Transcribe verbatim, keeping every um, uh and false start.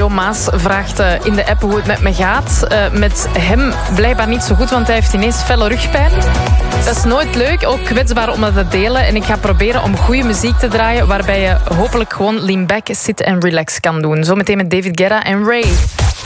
Leo Maas vraagt uh, in de app hoe het met me gaat. Uh, met hem blijkbaar niet zo goed, want hij heeft ineens felle rugpijn. Dat is nooit leuk, ook kwetsbaar om dat te delen. En ik ga proberen om goede muziek te draaien, waarbij je hopelijk gewoon lean back, sit en relax kan doen. Zometeen met David Guetta en Ray.